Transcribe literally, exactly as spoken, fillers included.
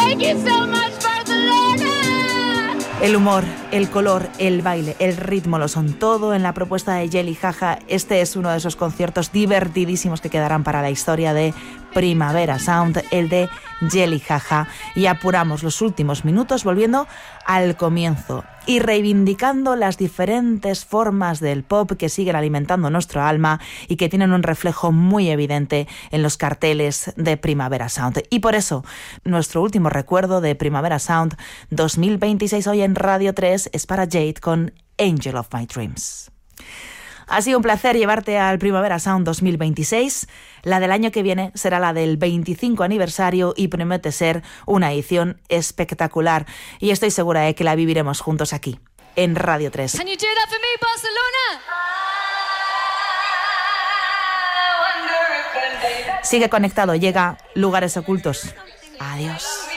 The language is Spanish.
Thank you so much, Barcelona. El humor, el color, el baile, el ritmo lo son todo en la propuesta de Jelly Jaja. Este es uno de esos conciertos divertidísimos que quedarán para la historia de Primavera Sound, el de Jelly Jaja. Y apuramos los últimos minutos volviendo al comienzo y reivindicando las diferentes formas del pop que siguen alimentando nuestro alma y que tienen un reflejo muy evidente en los carteles de Primavera Sound. Y por eso, nuestro último recuerdo de Primavera Sound dos mil veintiséis hoy en Radio tres es para Jade con Angel of My Dreams. Ha sido un placer llevarte al Primavera Sound dos mil veintiséis. La del año que viene será la del veinticinco aniversario y promete ser una edición espectacular. Y estoy segura de que la viviremos juntos aquí, en Radio tres. Can you do that for me, Barcelona? Sigue conectado, llega Lugares Ocultos. Adiós.